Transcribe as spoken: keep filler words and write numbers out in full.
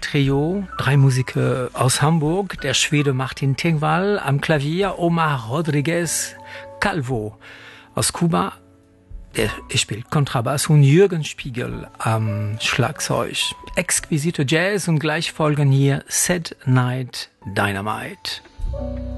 Trio, drei Musiker aus Hamburg, der Schwede Martin Tengvall am Klavier, Omar Rodriguez Calvo aus Kuba, der spielt Kontrabass, und Jürgen Spiegel am Schlagzeug. Exquisite Jazz, und gleich folgen hier Sad Night Dynamite.